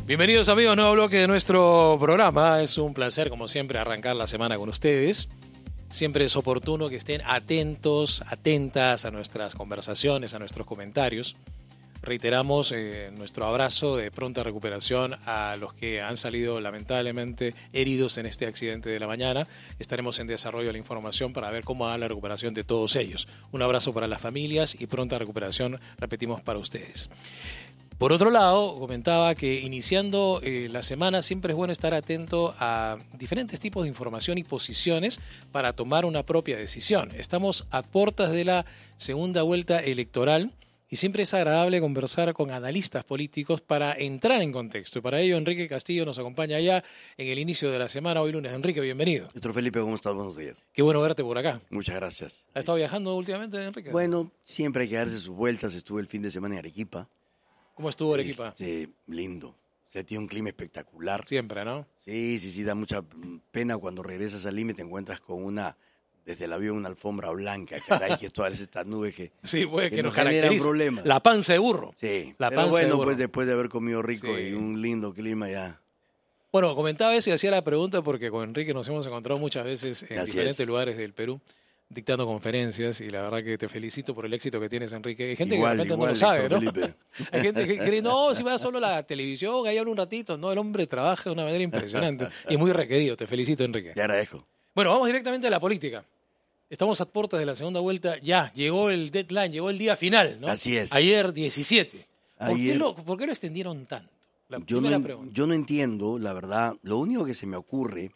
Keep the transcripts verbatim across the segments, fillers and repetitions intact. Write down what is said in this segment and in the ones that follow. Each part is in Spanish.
Bienvenidos amigos, nuevo bloque de nuestro programa. Es un placer, como siempre, arrancar la semana con ustedes. Siempre es oportuno que estén atentos, atentas a nuestras conversaciones, a nuestros comentarios. Reiteramos eh, nuestro abrazo de pronta recuperación a los que han salido lamentablemente heridos en este accidente de la mañana. Estaremos en desarrollo de la información para ver cómo va la recuperación de todos ellos. Un abrazo para las familias y pronta recuperación, repetimos, para ustedes. Por otro lado, comentaba que iniciando eh, la semana siempre es bueno estar atento a diferentes tipos de información y posiciones para tomar una propia decisión. Estamos a puertas de la segunda vuelta electoral y siempre es agradable conversar con analistas políticos para entrar en contexto. Y para ello, Enrique Castillo nos acompaña ya en el inicio de la semana, hoy lunes. Enrique, bienvenido. Doctor Felipe, ¿cómo estás? Buenos días. Qué bueno verte por acá. Muchas gracias. ¿Has estado viajando últimamente, Enrique? Bueno, siempre hay que darse sus vueltas. Estuve el fin de semana en Arequipa. ¿Cómo estuvo Arequipa? Este, lindo. Se tiene un clima espectacular. Siempre, ¿no? Sí, sí, sí, da mucha pena cuando regresas al Lima y te encuentras con una, desde el avión, una alfombra blanca, caray, que es todas estas nubes que, sí, pues, que, que nos, nos generan caracteriza. problemas. La panza de burro. Sí, la pero panza bueno, de burro. pues después de haber comido rico Sí. y un lindo clima ya. Bueno, comentaba eso y hacía la pregunta porque con Enrique nos hemos encontrado muchas veces en Así diferentes es. lugares del Perú dictando conferencias y la verdad que te felicito por el éxito que tienes, Enrique. Hay gente Igual, que de repente igual, no lo sabe, doctor ¿no? Felipe. Hay gente que cree, no, si va solo a la televisión, ahí habla un ratito. No, el hombre trabaja de una manera impresionante y es muy requerido. Te felicito, Enrique. Te agradezco. Bueno, vamos directamente a la política. Estamos a puertas de la segunda vuelta. Ya, llegó el deadline, llegó el día final, ¿no? Así es. Ayer diecisiete. ¿Por, Ayer- qué, lo, ¿Por qué lo extendieron tanto? La Yo primera no, pregunta. yo no entiendo, la verdad. Lo único que se me ocurre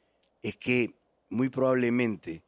es que muy probablemente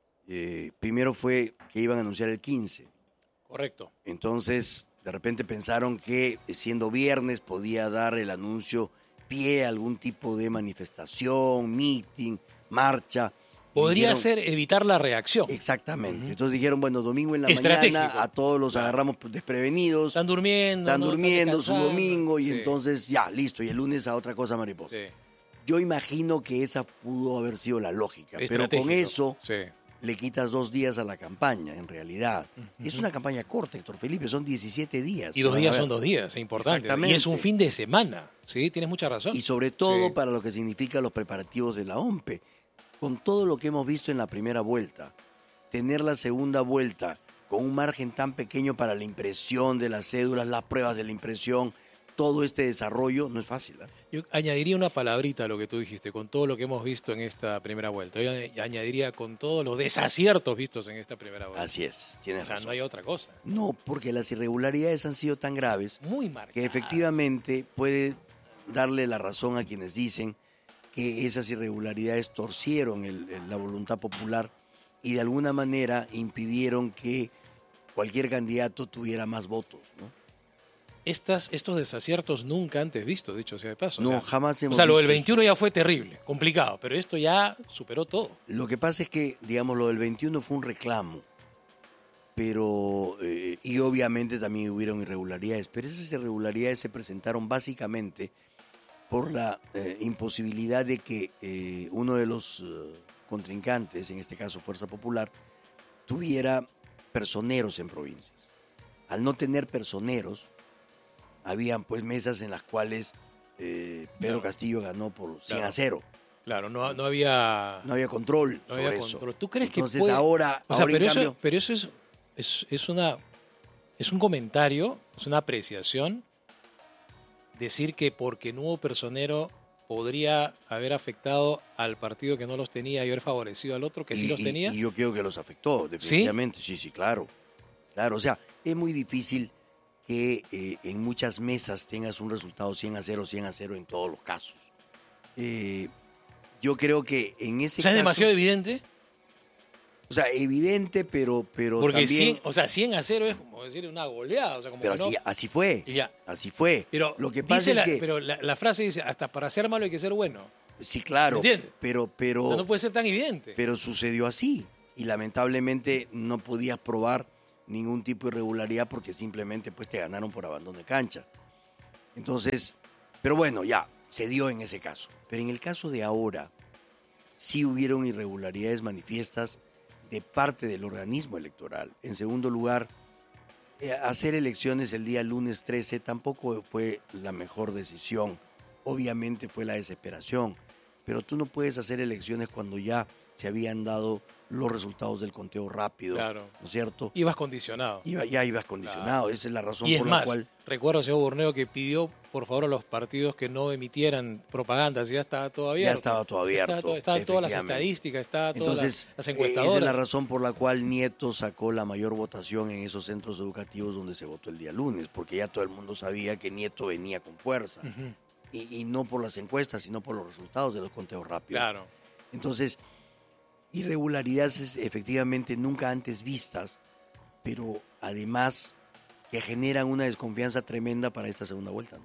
eh, primero fue que iban a anunciar el quince. Correcto. Entonces, de repente pensaron que siendo viernes podía dar el anuncio pie a algún tipo de manifestación, meeting, marcha. Y Podría dijeron- ser evitar la reacción. Exactamente. Ujú. Entonces dijeron, bueno, domingo en la Estratégico. mañana a todos los Claro. agarramos desprevenidos. Están durmiendo. Están ¿no? durmiendo su descansando. domingo y Sí, entonces ya, listo. Y el lunes a otra cosa mariposa. sí. Yo imagino que esa pudo haber sido la lógica, pero con Estratégico. eso Sí. le quitas dos días a la campaña, en realidad. Es una campaña corta, Héctor Felipe, son diecisiete días. Y dos Van a días ver. son dos días, es importante. Exactamente. Y es un fin de semana. Sí, tienes mucha razón. Y sobre todo Sí. para lo que significan los preparativos de la O M P E. Con todo lo que hemos visto en la primera vuelta, tener la segunda vuelta con un margen tan pequeño para la impresión de las cédulas, las pruebas de la impresión, todo este desarrollo, no es fácil. ¿eh? Yo añadiría una palabrita a lo que tú dijiste, con todo lo que hemos visto en esta primera vuelta. Yo añadiría con todos los desaciertos vistos en esta primera vuelta. Así es, tienes O sea, razón. no hay otra cosa. No, porque las irregularidades han sido tan graves Muy marcado. que efectivamente puede darle la razón a quienes dicen que esas irregularidades torcieron el- el- la voluntad popular y de alguna manera impidieron que cualquier candidato tuviera más votos, ¿no? Estas, estos desaciertos nunca antes vistos, dicho sea de paso. No, o sea, jamás o hemos sea, lo visto del eso. veintiuno ya fue terrible, complicado, pero esto ya superó todo. Lo que pasa es que, digamos, lo del veintiuno fue un reclamo, pero eh, y obviamente también hubieron irregularidades, pero esas irregularidades se presentaron básicamente por la eh, imposibilidad de que eh, uno de los eh, contrincantes, en este caso Fuerza Popular, tuviera personeros en provincias. Al no tener personeros, habían pues mesas en las cuales eh, Pedro Claro. Castillo ganó por cien Claro. a cero. Claro, no, no había... No había control No sobre había eso. control. ¿Tú crees Entonces que puede... ahora, O sea, ahora en pero, eso, cambio, pero eso es, es, es una es un comentario, es una apreciación, decir que porque no hubo personero podría haber afectado al partido que no los tenía y haber favorecido al otro que sí y, los y- tenía. y yo creo que los afectó, definitivamente. Sí, sí, claro. Claro, o sea, es muy difícil que eh, en muchas mesas tengas un resultado cien a cero, cien a cero en todos los casos. Eh, yo creo que en ese o sea, es caso... demasiado evidente, O sea, evidente, pero, pero porque también... cien, o sea, cien a cero es como decir una goleada. O sea, como pero que no- así, así fue. y ya. Así fue. Pero, Lo que dice pasa es la, que... pero la, la frase dice, hasta para ser malo hay que ser bueno. Sí, claro. ¿Me entiendes? Pero, pero, No, no puede ser tan evidente. pero sucedió así. Y lamentablemente no podías probar ningún tipo de irregularidad porque simplemente pues te ganaron por abandono de cancha. Entonces, pero bueno, ya, se dio en ese caso. Pero en el caso de ahora, sí hubieron irregularidades manifiestas de parte del organismo electoral. En segundo lugar, eh, hacer elecciones el día lunes trece tampoco fue la mejor decisión. obviamente fue la desesperación, pero tú no puedes hacer elecciones cuando ya se habían dado los resultados del conteo rápido, claro. ¿no es cierto? Ibas condicionado. Iba, ya ibas condicionado, claro. Esa es la razón y por es la más, cual... recuerdo, señor Burneo, que pidió por favor a los partidos que no emitieran propagandas, ya estaba todo abierto. Ya estaba todo abierto. Estaba todo, estaban todas las estadísticas, estaban todas Entonces, las, las encuestadoras. Esa es la razón por la cual Nieto sacó la mayor votación en esos centros educativos donde se votó el día lunes, porque ya todo el mundo sabía que Nieto venía con fuerza. Uh-huh. y, y no por las encuestas, sino por los resultados de los conteos rápidos. Claro. Entonces, irregularidades efectivamente nunca antes vistas, pero además que generan una desconfianza tremenda para esta segunda vuelta, ¿no?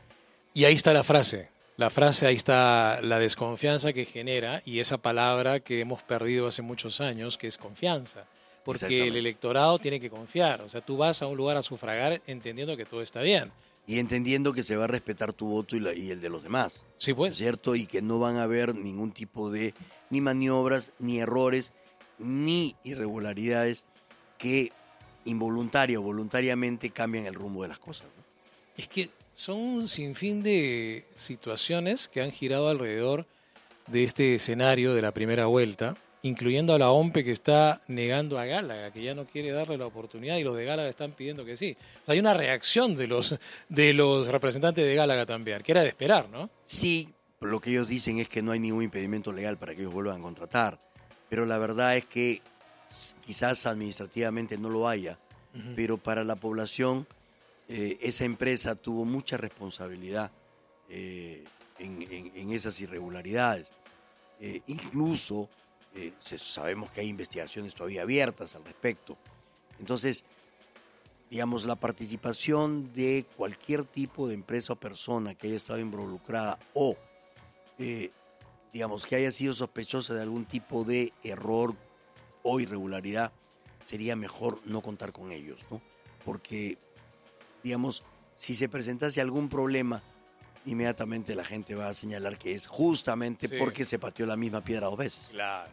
Y ahí está la frase, la frase, ahí está la desconfianza que genera y esa palabra que hemos perdido hace muchos años, que es confianza, porque el electorado tiene que confiar, o sea, tú vas a un lugar a sufragar entendiendo que todo está bien. Y entendiendo que se va a respetar tu voto y, la, y el de los demás. Sí, pues. ¿Cierto? Y que no van a haber ningún tipo de ni maniobras, ni errores, ni irregularidades que involuntaria o voluntariamente cambian el rumbo de las cosas, ¿no? Es que son un sinfín de situaciones que han girado alrededor de este escenario de la primera vuelta, incluyendo a la O M P E que está negando a Gálaga, que ya no quiere darle la oportunidad, y los de Gálaga están pidiendo que sí. O sea, hay una reacción de los, de los representantes de Gálaga también, que era de esperar, ¿no? Sí, lo que ellos dicen es que no hay ningún impedimento legal para que ellos vuelvan a contratar, pero la verdad es que quizás administrativamente no lo haya, uh-huh. pero para la población eh, esa empresa tuvo mucha responsabilidad eh, en, en, en esas irregularidades. Eh, incluso eh, se, sabemos que hay investigaciones todavía abiertas al respecto. Entonces, digamos, la participación de cualquier tipo de empresa o persona que haya estado involucrada o, eh, digamos, que haya sido sospechosa de algún tipo de error o irregularidad, sería mejor no contar con ellos, ¿no? Porque, digamos, si se presentase algún problema, inmediatamente la gente va a señalar que es justamente sí. porque se pateó la misma piedra dos veces. Claro.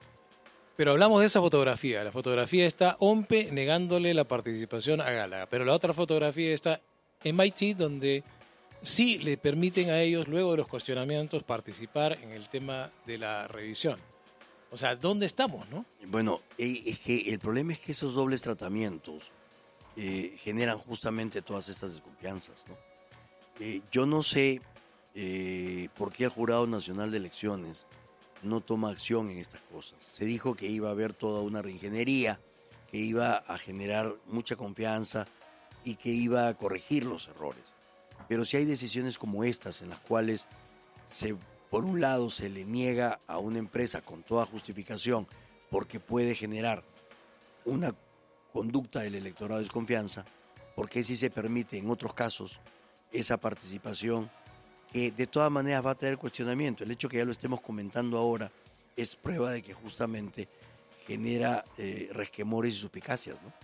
Pero hablamos de esa fotografía. La fotografía está O M P E negándole la participación a Gálaga, pero la otra fotografía está M I T, donde sí le permiten a ellos, luego de los cuestionamientos, participar en el tema de la revisión. O sea, ¿dónde estamos, no? Bueno, es que el problema es que esos dobles tratamientos eh, generan justamente todas estas desconfianzas, ¿no? Eh, yo no sé eh, por qué el Jurado Nacional de Elecciones no toma acción en estas cosas. Se dijo que iba a haber toda una reingeniería, que iba a generar mucha confianza y que iba a corregir los errores. Pero si hay decisiones como estas en las cuales se... Por un lado, se le niega a una empresa con toda justificación porque puede generar una conducta del electorado de desconfianza, porque sí se permite en otros casos esa participación que de todas maneras va a traer cuestionamiento. El hecho que ya lo estemos comentando ahora es prueba de que justamente genera eh, resquemores y suspicacias, ¿no?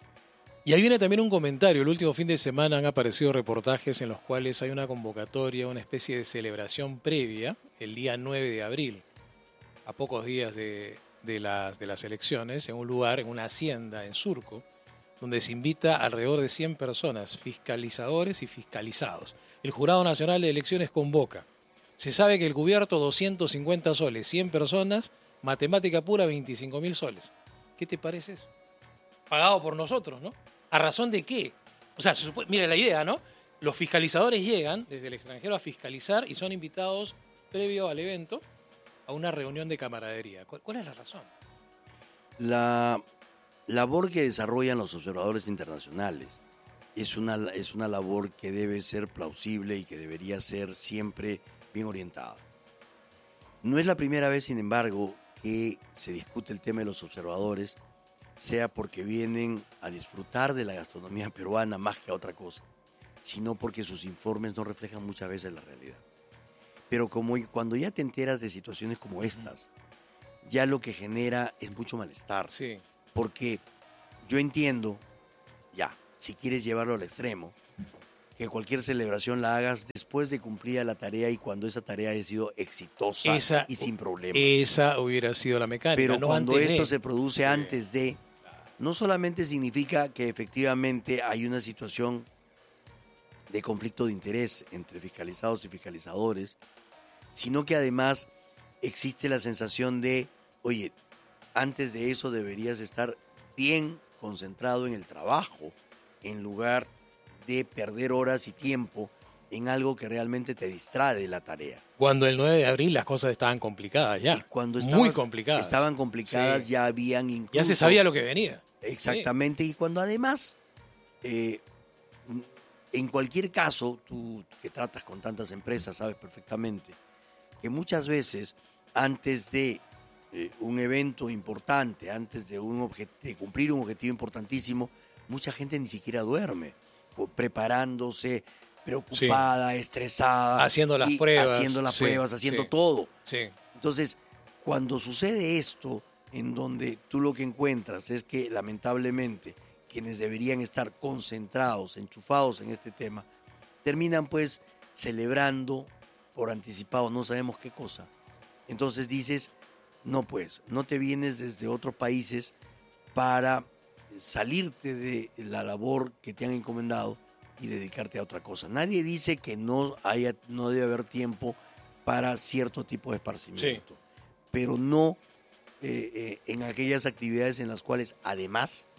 Y ahí viene también un comentario. El último fin de semana han aparecido reportajes en los cuales hay una convocatoria, una especie de celebración previa, el día nueve de abril, a pocos días de, de, las, de las elecciones, en un lugar, en una hacienda en Surco, donde se invita alrededor de cien personas, fiscalizadores y fiscalizados. El Jurado Nacional de Elecciones convoca. Se sabe que el cubierto doscientos cincuenta soles, cien personas, matemática pura veinticinco mil soles. ¿Qué te parece eso? Pagado por nosotros, ¿no? ¿A razón de qué? O sea, se supone, mire la idea, ¿no? Los fiscalizadores llegan desde el extranjero a fiscalizar y son invitados previo al evento a una reunión de camaradería. ¿Cuál, cuál es la razón? La labor que desarrollan los observadores internacionales es una, es una labor que debe ser plausible y que debería ser siempre bien orientada. No es la primera vez, sin embargo, que se discute el tema de los observadores, sea porque vienen a disfrutar de la gastronomía peruana más que a otra cosa, sino porque sus informes no reflejan muchas veces la realidad. Pero como cuando ya te enteras de situaciones como estas, ya lo que genera es mucho malestar. Sí. Porque yo entiendo, ya, si quieres llevarlo al extremo, que cualquier celebración la hagas después de cumplir la tarea y cuando esa tarea haya sido exitosa esa, y sin problema. Esa hubiera sido la mecánica. Pero no cuando antes esto de... se produce sí. antes de, no solamente significa que efectivamente hay una situación de conflicto de interés entre fiscalizados y fiscalizadores, sino que además existe la sensación de, oye, antes de eso deberías estar bien concentrado en el trabajo, en lugar de perder horas y tiempo en algo que realmente te distrae de la tarea. Cuando el nueve de abril las cosas estaban complicadas ya, y cuando muy complicadas. Estaban complicadas, sí. ya habían incluso... Ya se sabía lo que venía. Exactamente, sí. Y cuando además, eh, en cualquier caso, tú que tratas con tantas empresas, sabes perfectamente que muchas veces antes de eh, un evento importante, antes de, un objet- de cumplir un objetivo importantísimo, mucha gente ni siquiera duerme, preparándose, preocupada, sí. estresada. Haciendo las pruebas. Haciendo las sí, pruebas, haciendo sí, todo. Sí. Entonces, cuando sucede esto, en donde tú lo que encuentras es que lamentablemente quienes deberían estar concentrados, enchufados en este tema, terminan pues celebrando por anticipado, no sabemos qué cosa. Entonces dices, no pues, no te vienes desde otros países para salirte de la labor que te han encomendado y dedicarte a otra cosa. Nadie dice que no haya, no debe haber tiempo para cierto tipo de esparcimiento, sí. pero no eh, eh, en aquellas actividades en las cuales además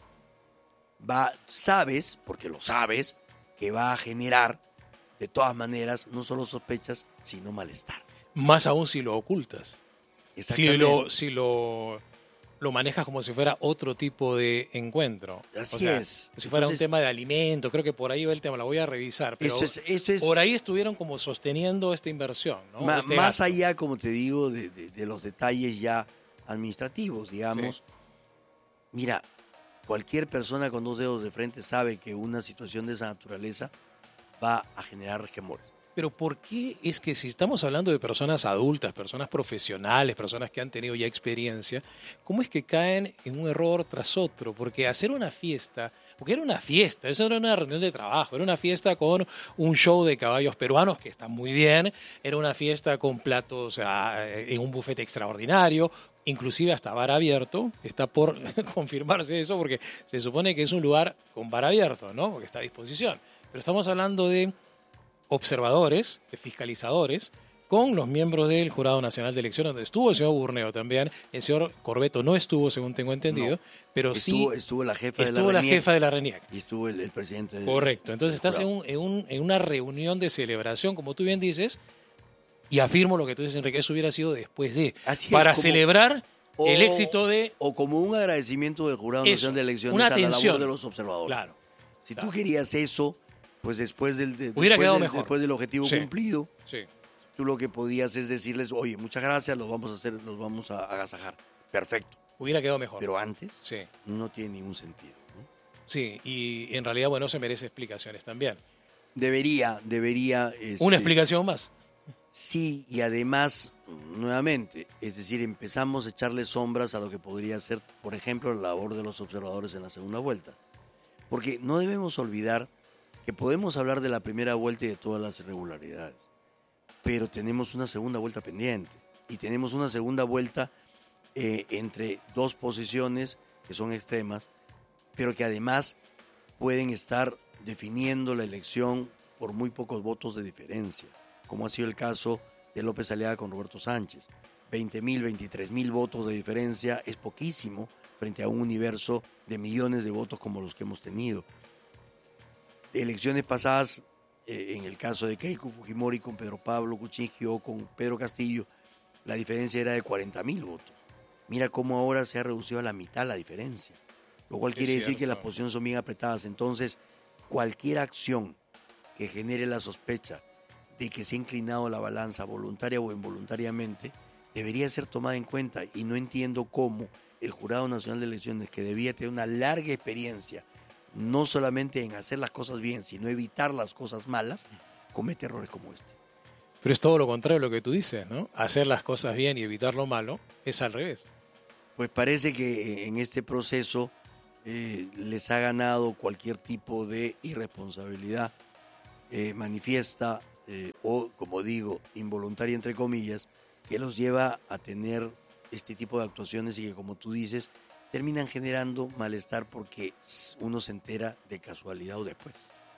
va, sabes, porque lo sabes, que va a generar de todas maneras no solo sospechas, sino malestar. Más aún si lo ocultas. Si lo, si lo, lo manejas como si fuera otro tipo de encuentro. Así o sea, es. Si fuera Entonces, un tema de alimento, creo que por ahí va el tema, la voy a revisar. Pero eso es, eso es, por ahí estuvieron como sosteniendo esta inversión, ¿no? Ma, este más gasto. allá, como te digo, de, de, de los detalles ya administrativos, digamos. Sí. Mira, cualquier persona con dos dedos de frente sabe que una situación de esa naturaleza va a generar resquemores. Pero ¿por qué es que si estamos hablando de personas adultas, personas profesionales, personas que han tenido ya experiencia, cómo es que caen en un error tras otro? Porque hacer una fiesta, porque era una fiesta, eso era una reunión de trabajo, era una fiesta con un show de caballos peruanos que está muy bien, era una fiesta con platos o sea, en un buffet extraordinario, inclusive hasta bar abierto, está por confirmarse eso porque se supone que es un lugar con bar abierto, ¿no? Porque está a disposición. Pero estamos hablando de observadores, de fiscalizadores, con los miembros del Jurado Nacional de Elecciones, donde estuvo el señor Burneo también. El señor Corbeto no estuvo, según tengo entendido, no, pero estuvo, sí estuvo la jefa estuvo de la, la jefa de la RENIEC. Y estuvo el, el presidente. Correcto. Entonces estás en, un, en, un, en una reunión de celebración, como tú bien dices, y afirmo lo que tú dices, Enrique, eso hubiera sido después de, Así para es, como, celebrar o, el éxito de... O como un agradecimiento del Jurado eso, Nacional de Elecciones una a la atención. labor de los observadores. Claro. Si claro. tú querías eso, pues después del, de, Hubiera después, quedado del, mejor. después del objetivo sí. cumplido, sí. tú lo que podías es decirles, oye, muchas gracias, los vamos a hacer, los vamos a agasajar. Perfecto. Hubiera quedado mejor. Pero antes sí. no tiene ningún sentido, ¿no? Sí, y en realidad, bueno, se merece explicaciones también. Debería, debería... Este, ¿Una explicación más? Sí, y además, nuevamente, es decir, empezamos a echarle sombras a lo que podría ser, por ejemplo, la labor de los observadores en la segunda vuelta. Porque no debemos olvidar que podemos hablar de la primera vuelta y de todas las irregularidades, pero tenemos una segunda vuelta pendiente y tenemos una segunda vuelta eh, entre dos posiciones que son extremas, pero que además pueden estar definiendo la elección por muy pocos votos de diferencia, como ha sido el caso de López Aliaga con Roberto Sánchez. veinte mil, veintitrés mil votos de diferencia es poquísimo frente a un universo de millones de votos como los que hemos tenido. Elecciones pasadas, eh, en el caso de Keiko Fujimori con Pedro Pablo Kuczynski o con Pedro Castillo, la diferencia era de cuarenta mil votos. Mira cómo ahora se ha reducido a la mitad la diferencia, lo cual quiere decir que las posiciones son bien apretadas. Entonces, cualquier acción que genere la sospecha de que se ha inclinado la balanza voluntaria o involuntariamente debería ser tomada en cuenta, y no entiendo cómo el Jurado Nacional de Elecciones, que debía tener una larga experiencia no solamente en hacer las cosas bien, sino evitar las cosas malas, comete errores como este. Pero es todo lo contrario de lo que tú dices, ¿no? Hacer las cosas bien y evitar lo malo es al revés. Pues parece que en este proceso eh, les ha ganado cualquier tipo de irresponsabilidad eh, manifiesta eh, o, como digo, involuntaria entre comillas, que los lleva a tener este tipo de actuaciones y que, como tú dices, terminan generando malestar porque uno se entera de casualidad o después.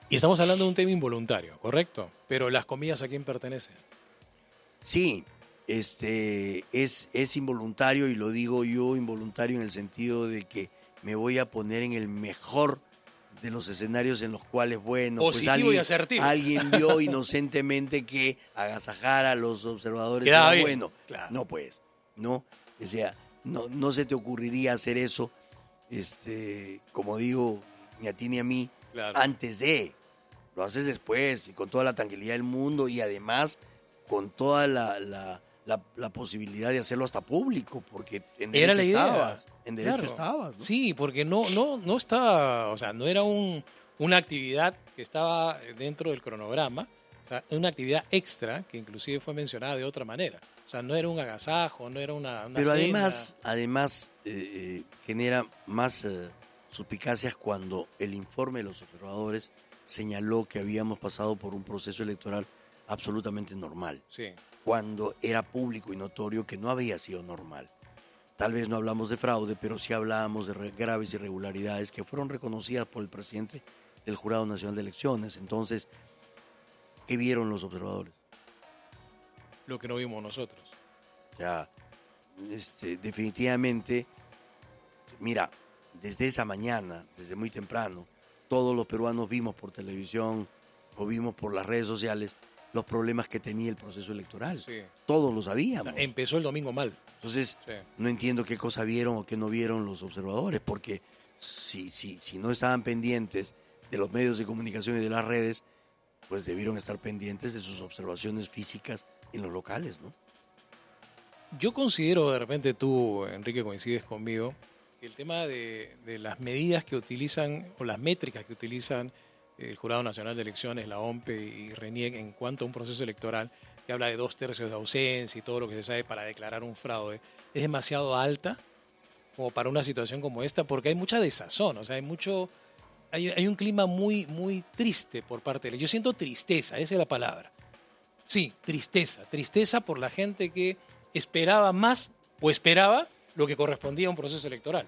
Y estamos hablando de un tema involuntario, ¿correcto? Pero las comillas, ¿a quién pertenecen? Sí, este, es, es involuntario, y lo digo yo involuntario en el sentido de que me voy a poner en el mejor de los escenarios en los cuales, bueno, Positivo pues alguien, y asertivo. alguien vio inocentemente que agasajar a los observadores Quedaba era bien, bueno. claro. No, pues, no, o sea, no, no se te ocurriría hacer eso, este, como digo, ni a ti ni a mí, Claro. antes de, lo haces después y con toda la tranquilidad del mundo, y además con toda la, la, la, la posibilidad de hacerlo hasta público, porque en Era derecho la idea. estabas, en derecho Claro. estabas, ¿no? Sí, porque no, no, no estaba, o sea, no era un, una actividad que estaba dentro del cronograma, o sea, una actividad extra que inclusive fue mencionada de otra manera. O sea, no era un agasajo, no era una, una Pero cena. además, además eh, eh, genera más eh, suspicacias cuando el informe de los observadores señaló que habíamos pasado por un proceso electoral absolutamente normal, Sí. cuando era público y notorio que no había sido normal. Tal vez no hablamos de fraude, pero sí hablábamos de re- graves irregularidades que fueron reconocidas por el presidente del Jurado Nacional de Elecciones. Entonces, ¿qué vieron los observadores? Lo que no vimos nosotros. O sea, este, definitivamente, mira, desde esa mañana, desde muy temprano, todos los peruanos vimos por televisión o vimos por las redes sociales los problemas que tenía el proceso electoral. Sí. Todos lo sabíamos. Empezó el domingo mal. Entonces, Sí. no entiendo qué cosa vieron o qué no vieron los observadores, porque si, si, si no estaban pendientes de los medios de comunicación y de las redes, pues debieron estar pendientes de sus observaciones físicas en los locales, ¿no? Yo considero, de repente tú, Enrique, coincides conmigo, que el tema de, de las medidas que utilizan o las métricas que utilizan el Jurado Nacional de Elecciones, la O M P E y RENIEC en cuanto a un proceso electoral que habla de dos tercios de ausencia y todo lo que se sabe para declarar un fraude, es demasiado alta como para una situación como esta, porque hay mucha desazón, o sea, hay mucho, hay, hay un clima muy, muy triste por parte de él. Yo siento tristeza, esa es la palabra. Sí, tristeza, tristeza por la gente que esperaba más o esperaba lo que correspondía a un proceso electoral.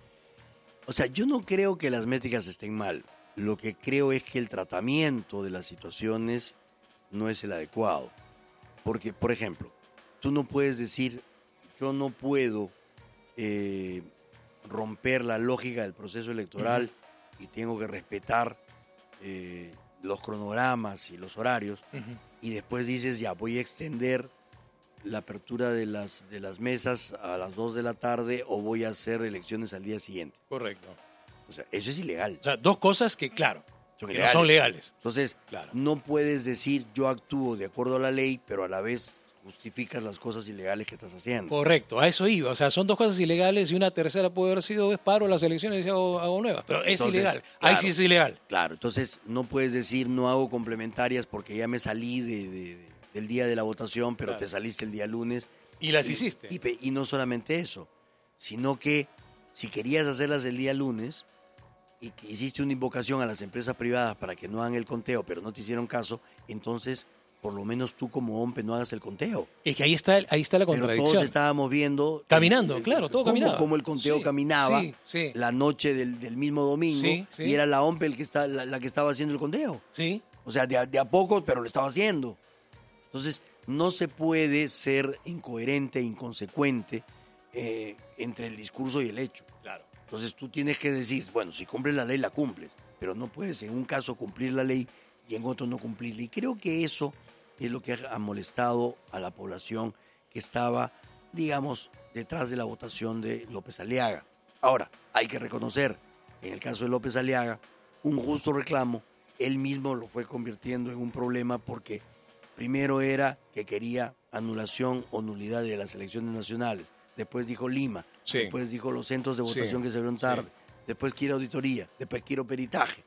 O sea, yo no creo que las métricas estén mal. Lo que creo es que el tratamiento de las situaciones no es el adecuado. Porque, por ejemplo, tú no puedes decir, yo no puedo eh, romper la lógica del proceso electoral uh-huh. y tengo que respetar eh, los cronogramas y los horarios, uh-huh. y después dices, ya, voy a extender la apertura de las, de las mesas a las dos de la tarde o voy a hacer elecciones al día siguiente. Correcto. O sea, eso es ilegal. O sea, dos cosas que, claro, son que legales. no son legales. Entonces, claro. no puedes decir yo actúo de acuerdo a la ley, pero a la vez justificas las cosas ilegales que estás haciendo. Correcto, a eso iba. O sea, son dos cosas ilegales y una tercera puede haber sido paro las elecciones y hago, hago nuevas. Pero es entonces, ilegal. Claro, Ahí sí es ilegal. Claro, entonces no puedes decir no hago complementarias porque ya me salí de, de, de, del día de la votación, pero claro. te saliste el día lunes. Y las y, hiciste. Y, y no solamente eso, sino que si querías hacerlas el día lunes y que hiciste una invocación a las empresas privadas para que no hagan el conteo, pero no te hicieron caso, entonces por lo menos tú como O M P E no hagas el conteo. Es que ahí está, ahí está la contradicción. Pero todos estábamos viendo... Caminando, el, claro, todo cómo, caminaba. Cómo el conteo sí, caminaba sí, sí. la noche del, del mismo domingo sí, sí. y era la O M P E el que está, la, la que estaba haciendo el conteo. Sí. O sea, de a, de a poco, pero lo estaba haciendo. Entonces, no se puede ser incoherente, inconsecuente eh, entre el discurso y el hecho. Claro. Entonces tú tienes que decir, bueno, si cumples la ley, la cumples, pero no puedes en un caso cumplir la ley y en otro no cumplirla. Y creo que eso es lo que ha molestado a la población que estaba, digamos, detrás de la votación de López Aliaga. Ahora, hay que reconocer, en el caso de López Aliaga, un justo reclamo, él mismo lo fue convirtiendo en un problema porque primero era que quería anulación o nulidad de las elecciones nacionales. Después dijo Lima. Sí. Después dijo los centros de votación sí. que se abrieron tarde. Sí. Después quiere auditoría. Después quiero peritaje.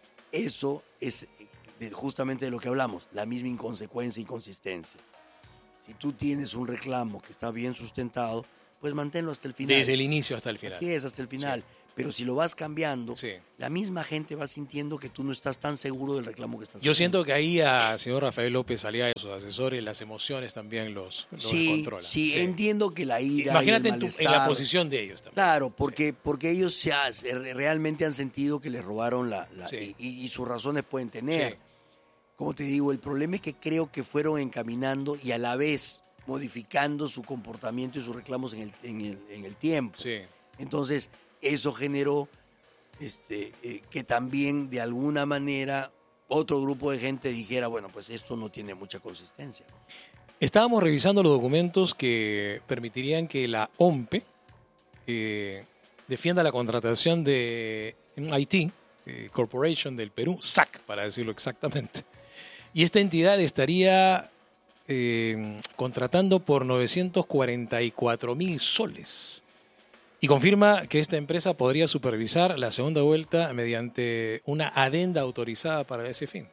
Eso es justamente de lo que hablamos. La misma inconsecuencia e inconsistencia. Si tú tienes un reclamo que está bien sustentado, pues manténlo hasta el final. Desde el inicio hasta el final. Así es, hasta el final. Sí. Pero si lo vas cambiando, Sí. la misma gente va sintiendo que tú no estás tan seguro del reclamo que estás Yo haciendo. siento que ahí a señor Rafael López Aliaga y sus asesores, las emociones también los, los Sí, descontrolan. sí, entiendo que la ira Imagínate y el en, tu- en malestar- la posición de ellos también. Claro, porque, porque ellos se ha- se- realmente han sentido que les robaron la... la- Sí. y, y- y sus razones pueden tener. Sí. Como te digo, el problema es que creo que fueron encaminando y a la vez modificando su comportamiento y sus reclamos en el, en el, en el tiempo. Sí. Entonces, eso generó este, eh, que también de alguna manera otro grupo de gente dijera, bueno, pues esto no tiene mucha consistencia. Estábamos revisando los documentos que permitirían que la O M P E eh, defienda la contratación de un I T eh, Corporation del Perú, S A C, para decirlo exactamente. Y esta entidad estaría eh, contratando por novecientos cuarenta y cuatro mil soles. Y confirma que esta empresa podría supervisar la segunda vuelta mediante una adenda autorizada para ese fin.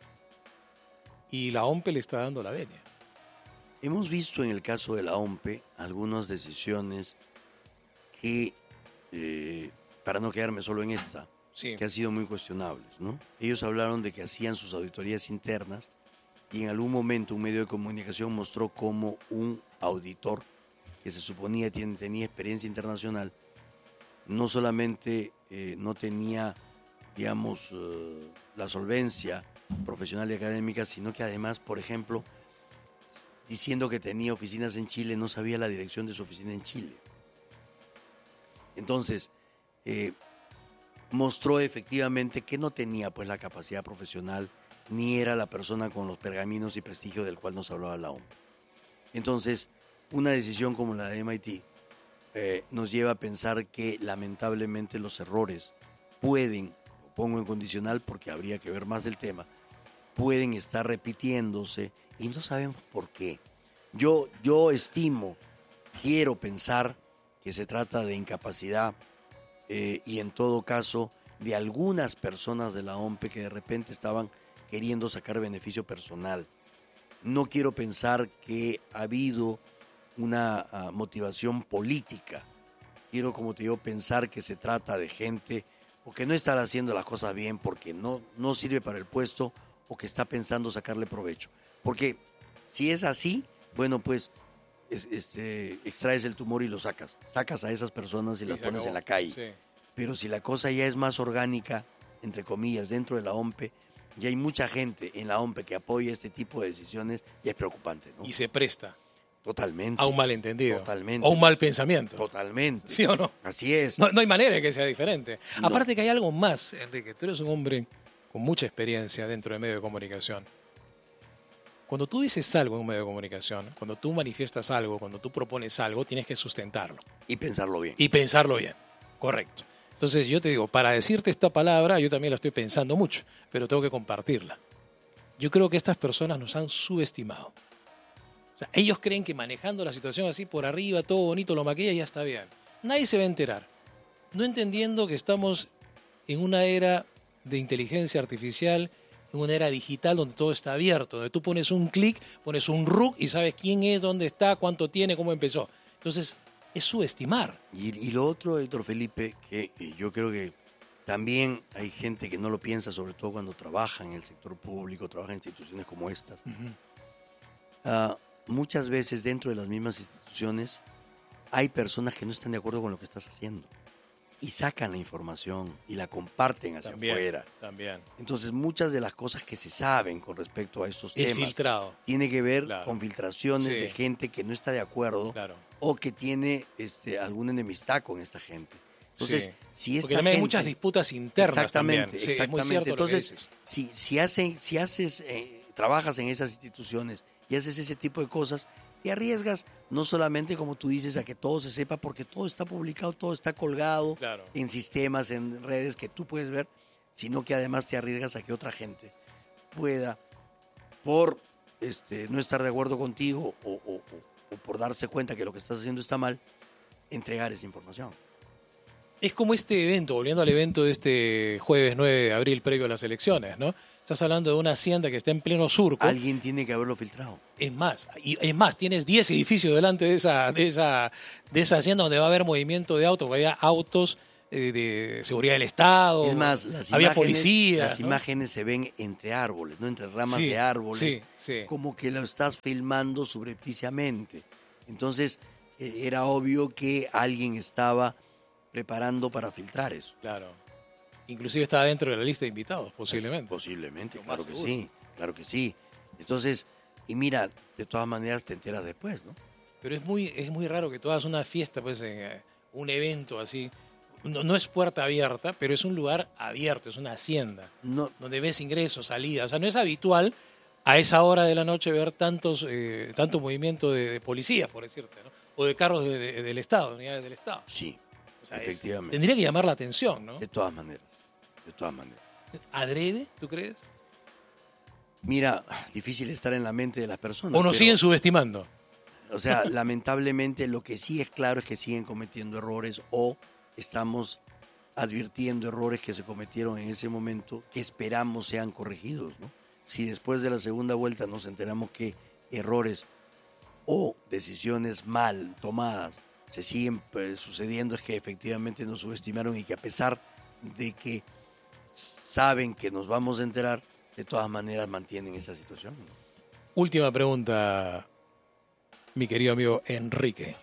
Y la O M P E le está dando la venia. Hemos visto en el caso de la O M P E algunas decisiones que, eh, para no quedarme solo en esta, Sí. que han sido muy cuestionables, ¿no? Ellos hablaron de que hacían sus auditorías internas y en algún momento un medio de comunicación mostró cómo un auditor que se suponía tiene, tenía experiencia internacional no solamente eh, no tenía, digamos, eh, la solvencia profesional y académica, sino que además, por ejemplo, diciendo que tenía oficinas en Chile, no sabía la dirección de su oficina en Chile. Entonces, eh, mostró efectivamente que no tenía pues la capacidad profesional, ni era la persona con los pergaminos y prestigio del cual nos hablaba la O M P E. Entonces, una decisión como la de M I T eh, nos lleva a pensar que lamentablemente los errores pueden, lo pongo en condicional porque habría que ver más del tema, pueden estar repitiéndose y no sabemos por qué. Yo, yo estimo, quiero pensar que se trata de incapacidad eh, y en todo caso de algunas personas de la O M P E que de repente estaban queriendo sacar beneficio personal. No quiero pensar que ha habido una uh, motivación política. Quiero, como te digo, pensar que se trata de gente o que no está haciendo las cosas bien porque no, no sirve para el puesto o que está pensando sacarle provecho. Porque si es así, bueno, pues es, este, extraes el tumor y lo sacas. Sacas a esas personas y Sí, las se pones acabó. en la calle. Sí. Pero si la cosa ya es más orgánica, entre comillas, dentro de la O M P E, y hay mucha gente en la O M P E que apoya este tipo de decisiones, ya es preocupante, ¿no? Y se presta Totalmente. a un malentendido. Totalmente. O un mal pensamiento. Totalmente. ¿Sí o no? Así es. No, no hay manera de que sea diferente. No. Aparte que hay algo más, Enrique. Tú eres un hombre con mucha experiencia dentro del medio de comunicación. Cuando tú dices algo en un medio de comunicación, cuando tú manifiestas algo, cuando tú propones algo, tienes que sustentarlo Y pensarlo bien. y pensarlo bien. Correcto. Entonces yo te digo, para decirte esta palabra, yo también la estoy pensando mucho, pero tengo que compartirla. Yo creo que estas personas nos han subestimado. O sea, ellos creen que manejando la situación así por arriba, todo bonito, lo maquilla y ya está bien. Nadie se va a enterar. No entendiendo que estamos en una era de inteligencia artificial, en una era digital donde todo está abierto, donde tú pones un clic, pones un R U C y sabes quién es, dónde está, cuánto tiene, cómo empezó. Entonces, es subestimar. Y, y lo otro, Héctor Felipe, que eh, yo creo que también hay gente que no lo piensa, sobre todo cuando trabaja en el sector público, trabaja en instituciones como estas. Uh-huh. Uh, muchas veces dentro de las mismas instituciones hay personas que no están de acuerdo con lo que estás haciendo y sacan la información y la comparten hacia También, afuera. También. Entonces muchas de las cosas que se saben con respecto a estos es temas filtrado. tiene que ver Claro. con filtraciones Sí. de gente que no está de acuerdo Claro. o que tiene este, alguna enemistad con esta gente. Entonces, Sí. si esta Porque también gente, hay muchas disputas internas exactamente, también. Sí, exactamente. es muy cierto Entonces, lo que dices. si, si, hacen, si haces, eh, trabajas en esas instituciones y haces ese tipo de cosas, te arriesgas no solamente, como tú dices, a que todo se sepa, porque todo está publicado, todo está colgado Claro. en sistemas, en redes que tú puedes ver, sino que además te arriesgas a que otra gente pueda, por este, no estar de acuerdo contigo o, o, o, o por darse cuenta que lo que estás haciendo está mal, entregar esa información. Es como este evento, volviendo al evento de este jueves nueve de abril previo a las elecciones, ¿no? Estás hablando de una hacienda que está en pleno surco. Alguien tiene que haberlo filtrado. Es más, y es más, tienes diez edificios delante de esa, de esa, de esa hacienda donde va a haber movimiento de autos, había autos eh, de seguridad del Estado, es más, las había imágenes, policías. Las ¿no? imágenes se ven entre árboles, no entre ramas sí, de árboles, sí, sí. como que lo estás filmando subrepticiamente. Entonces, eh, era obvio que alguien estaba preparando para filtrar eso. Claro. Inclusive estaba dentro de la lista de invitados, posiblemente. Posiblemente, Lo claro más que seguro. sí, claro que sí. Entonces, y mira, de todas maneras te enteras después, ¿no? Pero es muy, es muy raro que tú hagas una fiesta, pues, en eh, un evento así. No, no es puerta abierta, pero es un lugar abierto, es una hacienda, No, donde ves ingresos, salidas. O sea, no es habitual a esa hora de la noche ver tantos, eh, tanto movimiento de, de policías, por decirte, ¿no? O de carros de- de- del Estado, de unidades del Estado. sí, O sea, es- efectivamente. tendría que llamar la atención, ¿no? De todas maneras, de todas maneras. ¿Adrede, tú crees? Mira, difícil estar en la mente de las personas. ¿O nos pero, siguen subestimando? O sea, lamentablemente lo que sí es claro es que siguen cometiendo errores o estamos advirtiendo errores que se cometieron en ese momento que esperamos sean corregidos, ¿no? Si después de la segunda vuelta nos enteramos que errores o decisiones mal tomadas se siguen pues, sucediendo, es que efectivamente nos subestimaron y que a pesar de que saben que nos vamos a enterar, de todas maneras mantienen esa situación, ¿no? Última pregunta, mi querido amigo Enrique.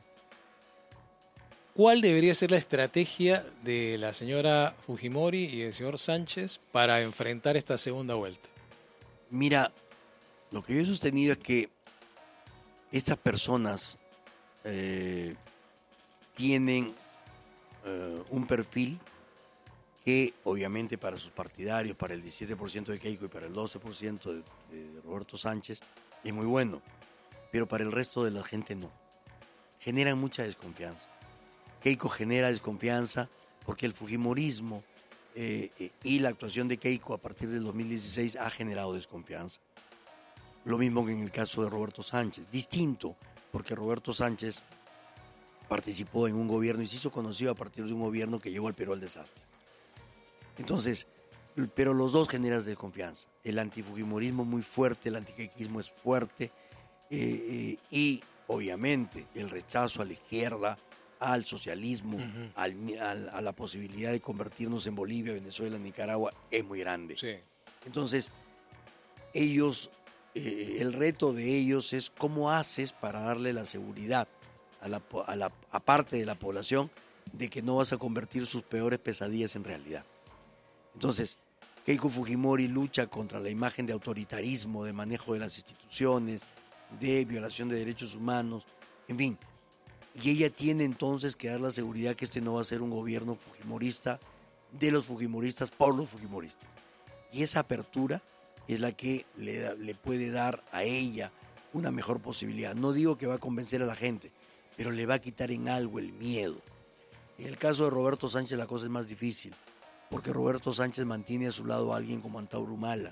¿Cuál debería ser la estrategia de la señora Fujimori y del señor Sánchez para enfrentar esta segunda vuelta? Mira, lo que yo he sostenido es que estas personas eh, tienen eh, un perfil que obviamente para sus partidarios, para el diecisiete por ciento de Keiko y para el doce por ciento de, de Roberto Sánchez, es muy bueno, pero para el resto de la gente no. Generan mucha desconfianza. Keiko genera desconfianza porque el fujimorismo eh, eh, y la actuación de Keiko a partir del dos mil dieciséis ha generado desconfianza. Lo mismo que en el caso de Roberto Sánchez. Distinto, porque Roberto Sánchez participó en un gobierno y se hizo conocido a partir de un gobierno que llevó al Perú al desastre. Entonces, pero los dos generan desconfianza. El antifujimorismo muy fuerte, el antiquequismo es fuerte eh, eh, y obviamente el rechazo a la izquierda, al socialismo, uh-huh. al, al, a la posibilidad de convertirnos en Bolivia, Venezuela, Nicaragua, es muy grande. Sí. Entonces, ellos, eh, el reto de ellos es cómo haces para darle la seguridad a la, a la a parte de la población de que no vas a convertir sus peores pesadillas en realidad. Entonces, Keiko Fujimori lucha contra la imagen de autoritarismo, de manejo de las instituciones, de violación de derechos humanos, en fin. Y ella tiene entonces que dar la seguridad que este no va a ser un gobierno fujimorista, de los fujimoristas, por los fujimoristas. Y esa apertura es la que le, le puede dar a ella una mejor posibilidad. No digo que va a convencer a la gente, pero le va a quitar en algo el miedo. En el caso de Roberto Sánchez la cosa es más difícil, porque Roberto Sánchez mantiene a su lado a alguien como Antauro Humala,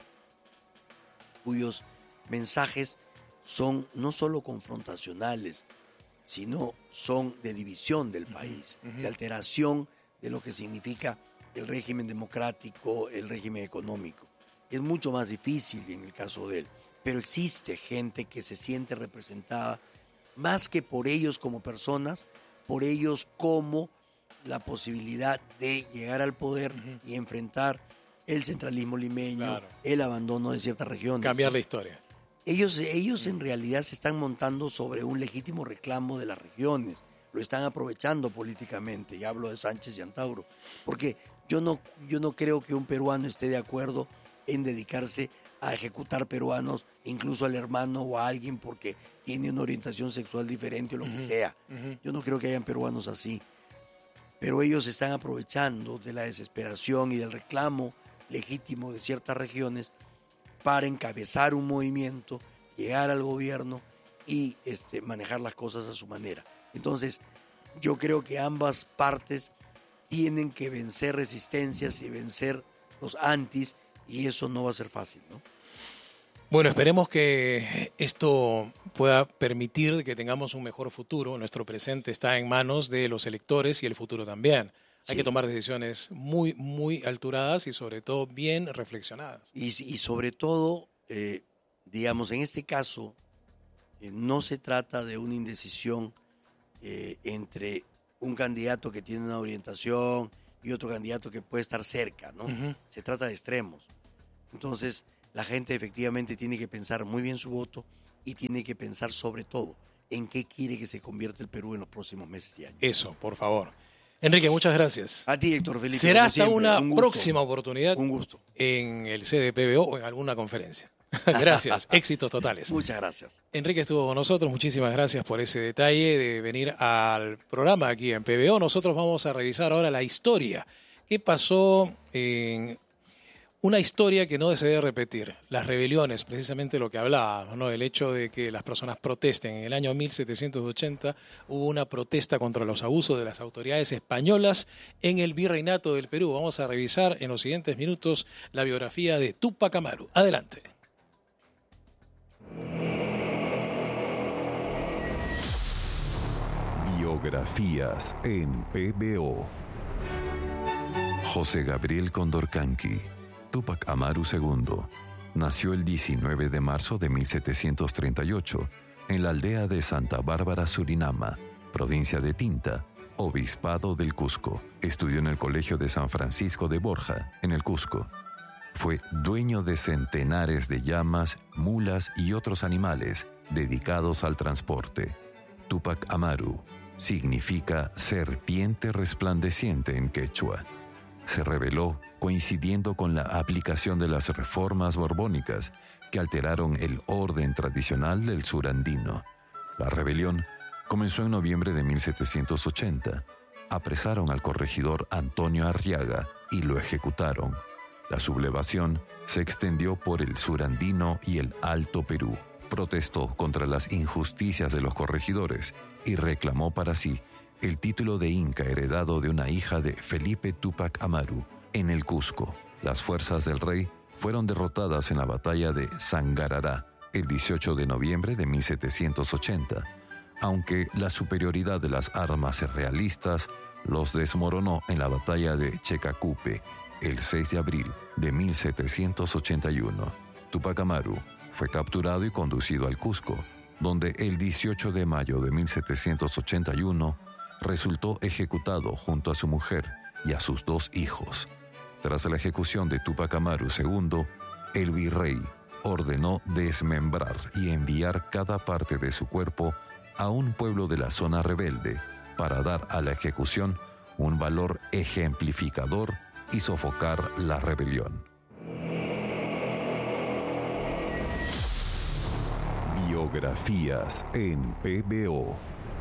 cuyos mensajes son no solo confrontacionales, sino son de división del país, uh-huh. de alteración de lo que significa el régimen democrático, el régimen económico. Es mucho más difícil en el caso de él, pero existe gente que se siente representada más que por ellos como personas, por ellos como la posibilidad de llegar al poder uh-huh. y enfrentar el centralismo limeño, claro. el abandono de ciertas regiones. Cambiar la historia. Ellos, ellos en realidad se están montando sobre un legítimo reclamo de las regiones, lo están aprovechando políticamente, y hablo de Sánchez y Antauro, porque yo no, yo no creo que un peruano esté de acuerdo en dedicarse a ejecutar peruanos, incluso al hermano o a alguien porque tiene una orientación sexual diferente o lo uh-huh. que sea. Uh-huh. Yo no creo que hayan peruanos así, pero ellos están aprovechando de la desesperación y del reclamo legítimo de ciertas regiones para encabezar un movimiento, llegar al gobierno y este, manejar las cosas a su manera. Entonces, yo creo que ambas partes tienen que vencer resistencias y vencer los antis, y eso no va a ser fácil, ¿no? Bueno, esperemos que esto pueda permitir que tengamos un mejor futuro. Nuestro presente está en manos de los electores y el futuro también. Sí. Hay que tomar decisiones muy, muy alturadas y sobre todo bien reflexionadas. Y, y sobre todo, eh, digamos, en este caso, eh, no se trata de una indecisión eh, entre un candidato que tiene una orientación y otro candidato que puede estar cerca, ¿no? Uh-huh. Se trata de extremos. Entonces, la gente efectivamente tiene que pensar muy bien su voto y tiene que pensar sobre todo en qué quiere que se convierta el Perú en los próximos meses y años. Eso, por favor. Enrique, muchas gracias. A ti, Héctor Felipe. Será hasta siempre, una un próxima oportunidad. Un gusto. En el C D P B O o en alguna conferencia. Gracias, éxitos totales. Muchas gracias. Enrique estuvo con nosotros, muchísimas gracias por ese detalle de venir al programa aquí en P B O. Nosotros vamos a revisar ahora la historia. ¿Qué pasó en una historia que no se debe repetir? Las rebeliones, precisamente lo que hablábamos, ¿no? El hecho de que las personas protesten. En el año mil setecientos ochenta hubo una protesta contra los abusos de las autoridades españolas en el virreinato del Perú. Vamos a revisar en los siguientes minutos la biografía de Túpac Amaru. Adelante. Biografías en P B O. José Gabriel Condorcanqui, Túpac Amaru segundo, nació el diecinueve de marzo de mil setecientos treinta y ocho en la aldea de Santa Bárbara, Surinama, provincia de Tinta, obispado del Cusco. Estudió en el Colegio de San Francisco de Borja, en el Cusco. Fue dueño de centenares de llamas, mulas y otros animales dedicados al transporte. Túpac Amaru significa serpiente resplandeciente en quechua. Se rebeló coincidiendo con la aplicación de las reformas borbónicas que alteraron el orden tradicional del sur andino. La rebelión comenzó en noviembre de mil setecientos ochenta. Apresaron al corregidor Antonio Arriaga y lo ejecutaron. La sublevación se extendió por el sur andino y el Alto Perú. Protestó contra las injusticias de los corregidores y reclamó para sí el título de inca heredado de una hija de Felipe Túpac Amaru. En el Cusco, las fuerzas del rey fueron derrotadas en la batalla de Sangarará el dieciocho de noviembre de mil setecientos ochenta, aunque la superioridad de las armas realistas los desmoronó en la batalla de Checacupe el seis de abril de mil setecientos ochenta y uno. Túpac Amaru fue capturado y conducido al Cusco, donde el dieciocho de mayo de mil setecientos ochenta y uno resultó ejecutado junto a su mujer y a sus dos hijos. Tras la ejecución de Túpac Amaru segundo, el virrey ordenó desmembrar y enviar cada parte de su cuerpo a un pueblo de la zona rebelde para dar a la ejecución un valor ejemplificador y sofocar la rebelión. Biografías en P B O.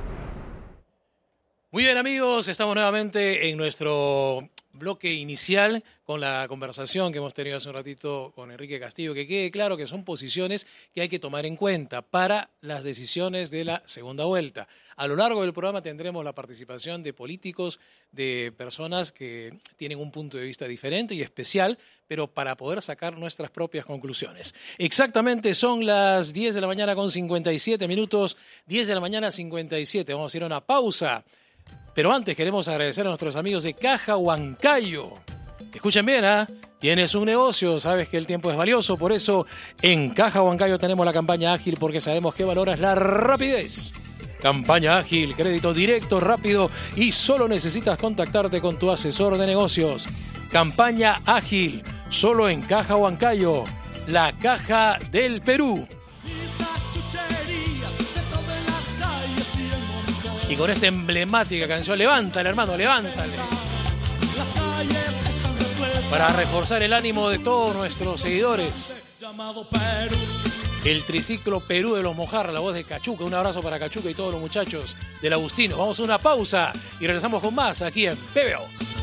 Muy bien, amigos, estamos nuevamente en nuestro bloque inicial con la conversación que hemos tenido hace un ratito con Enrique Castillo. Que quede claro que son posiciones que hay que tomar en cuenta para las decisiones de la segunda vuelta. A lo largo del programa tendremos la participación de políticos, de personas que tienen un punto de vista diferente y especial, pero para poder sacar nuestras propias conclusiones. Exactamente son las diez de la mañana con cincuenta y siete minutos, diez de la mañana cincuenta y siete. Vamos a ir a una pausa. Pero antes queremos agradecer a nuestros amigos de Caja Huancayo. Escuchen bien, ¿ah? ¿eh? Tienes un negocio, sabes que el tiempo es valioso, por eso en Caja Huancayo tenemos la campaña ágil porque sabemos que valoras la rapidez. Campaña ágil, crédito directo, rápido y solo necesitas contactarte con tu asesor de negocios. Campaña ágil, solo en Caja Huancayo, la caja del Perú. Y con esta emblemática canción, levántale, hermano, levántale. Para reforzar el ánimo de todos nuestros seguidores. El triciclo Perú de los Mojarra, la voz de Cachuca. Un abrazo para Cachuca y todos los muchachos del Agustino. Vamos a una pausa y regresamos con más aquí en P B O.